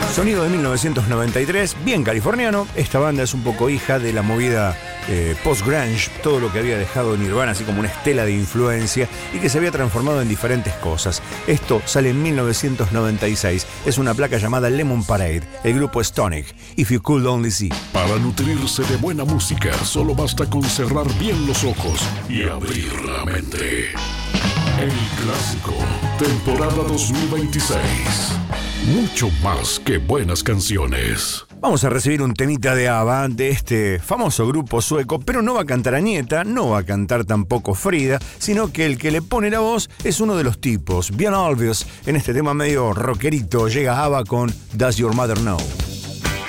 Sonido de 1993, bien californiano. Esta banda es un poco hija de la movida post-grunge, todo lo que había dejado Nirvana, así como una estela de influencia y que se había transformado en diferentes cosas. Esto sale en 1996. Es una placa llamada Lemon Parade. El grupo es Tonic. If You Could Only See. Para nutrirse de buena música, solo basta con cerrar bien los ojos y abrir la mente. El Clásico, temporada 2026. Mucho más que buenas canciones. Vamos a recibir un temita de ABBA, de este famoso grupo sueco, pero no va a cantar Agneta, no va a cantar tampoco Frida, sino que el que le pone la voz es uno de los tipos, Björn Ulvaeus. En este tema medio rockerito llega ABBA con Does Your Mother Know?